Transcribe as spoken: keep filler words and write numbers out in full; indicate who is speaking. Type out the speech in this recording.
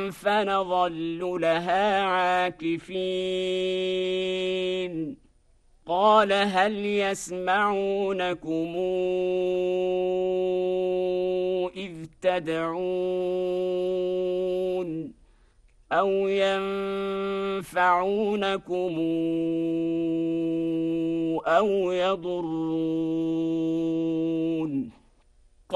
Speaker 1: فنظل لها عاكفين قال هل يسمعونكم إذ تدعون أو ينفعونكم أو يضرون